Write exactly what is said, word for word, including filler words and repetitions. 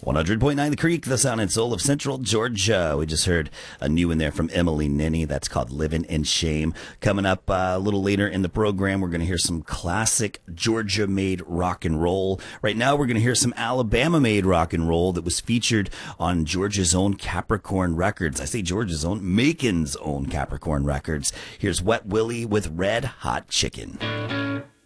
one hundred point nine The Creek, the sound and soul of Central Georgia. We just heard a new one there from Emily Ninny. That's called Living in Shame. Coming up uh, a little later in the program, we're going to hear some classic Georgia-made rock and roll. Right now, we're going to hear some Alabama-made rock and roll that was featured on Georgia's own Capricorn Records. I say Georgia's own, Macon's own Capricorn Records. Here's Wet Willie with Red Hot Chicken.